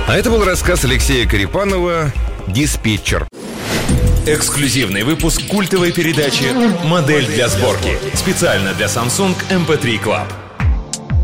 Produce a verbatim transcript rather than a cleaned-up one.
А это был рассказ Алексея Корепанова «Диспетчер». Эксклюзивный выпуск культовой передачи «Модель для сборки». Специально для Samsung эм пэ три Club.